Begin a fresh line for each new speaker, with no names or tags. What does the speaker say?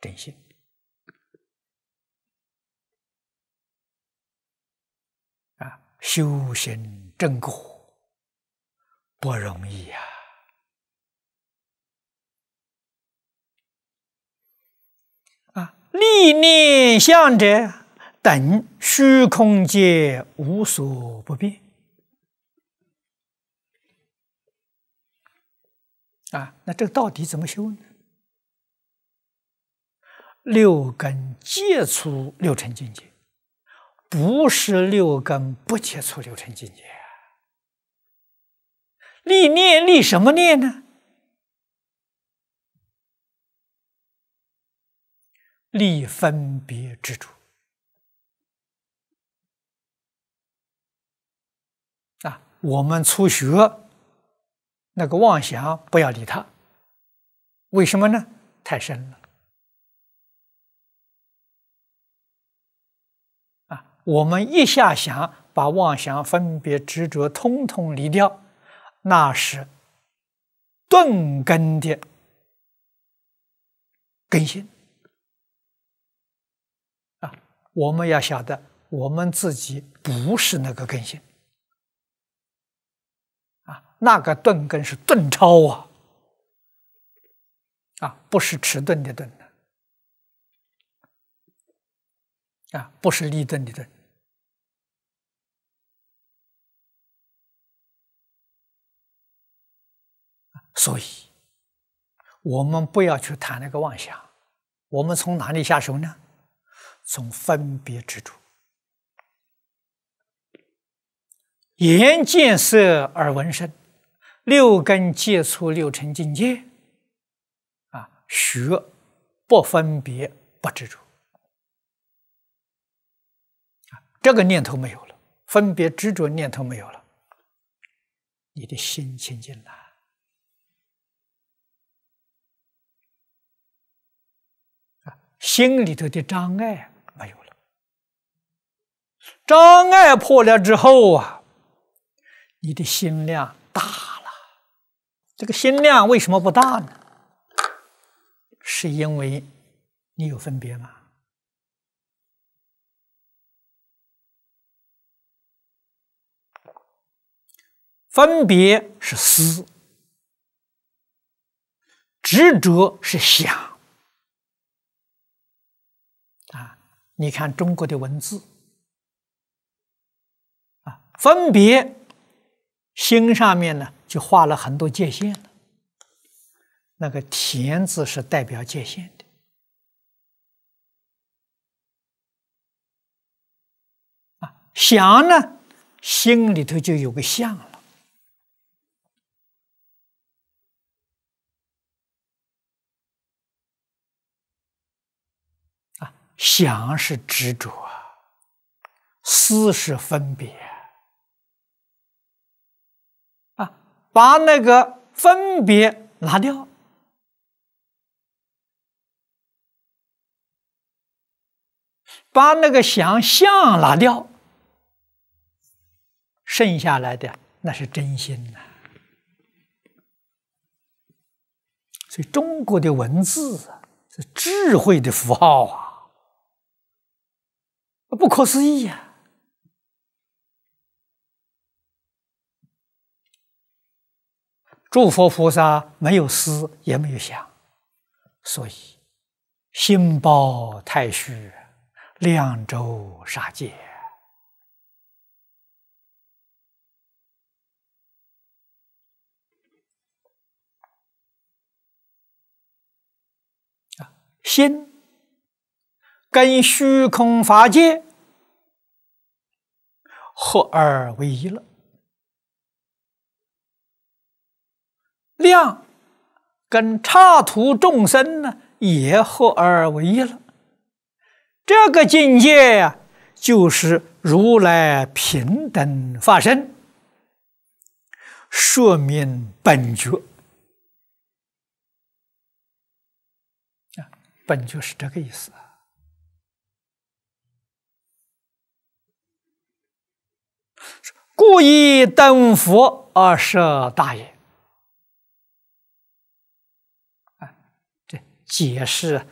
真心。修行正果不容易呀！历念相者，等虚空界无所不变。那这个到底怎么修呢？六根接触六尘境界，不是六根不接触六尘境界。历念历什么念呢？历分别执着。我们初学那个妄想不要理它，为什么呢？太深了。我们一下想把妄想分别执着通通离掉，那是钝根的根性。我们要晓得我们自己不是那个根性。那个钝根是钝超不是迟钝的钝不是立钝的钝。所以我们不要去谈那个妄想，我们从哪里下手呢？从分别执着。眼见色而闻声，六根接触六尘境界，学不分别不执着。这个念头没有了，分别执着念头没有了，你的心清净了。心里头的障碍没有了，障碍破了之后你的心量大了。这个心量为什么不大呢？是因为你有分别吗？分别是思，执着是想。你看中国的文字分别心上面呢就画了很多界限了。那个田字是代表界限的。想呢，心里头就有个相了。想是执着思是分别把那个分别拿掉，把那个想象拿掉，剩下来的那是真心呐。所以中国的文字是智慧的符号不可思议诸佛菩萨没有思也没有想，所以心包太虚，量周杀戒。心跟虚空法界合而为一了，量跟刹土众生呢也合而为一了。这个境界就是如来平等法身，说明本觉。本觉是这个意思故以等佛而设大也。这解释